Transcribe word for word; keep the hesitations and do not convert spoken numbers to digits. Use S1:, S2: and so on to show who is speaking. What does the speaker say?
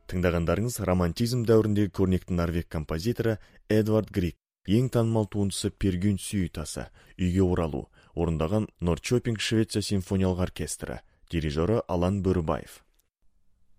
S1: Тыңдагандарыңыз романтизм дәуіріндегі көрнекті норвег композиторы Эдвард Грик. Ең танымал туындысы Пергюн сюитасы, үйге оралу, орындаған Норрчопинг Швеция симфониялық оркестрі, дирижері Алан Бөрібаев.